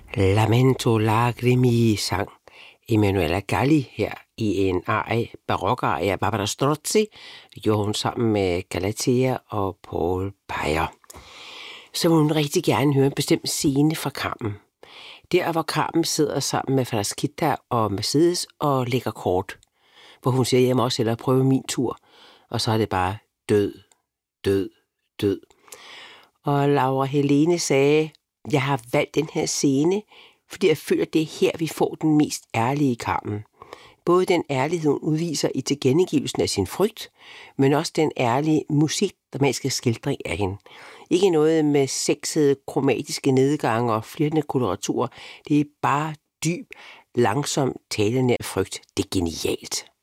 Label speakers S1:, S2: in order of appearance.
S1: Lamento lagrimi sang Emanuela Galli her i en barokarie af Barbara Strozzi. Det gjorde hun sammen med Galatea og Paul Beyer. Så vil hun rigtig gerne høre en bestemt scene fra Carmen. Der, hvor Carmen sidder sammen med Frasquita og Mercedes og lægger kort. Hvor hun siger, jeg må også hellere prøve min tur. Og så er det bare død, død, død. Og Laura Helene sagde, jeg har valgt den her scene, fordi jeg føler, det er her, vi får den mest ærlige Carmen. Både den ærlighed, hun udviser i tilkendegivelsen af sin frygt, men også den ærlige musikdramatiske skildring af hende. Ikke noget med sexede, kromatiske nedgange og flirtende koloraturer. Det er bare dyb, langsom, talende frygt. Det er genialt.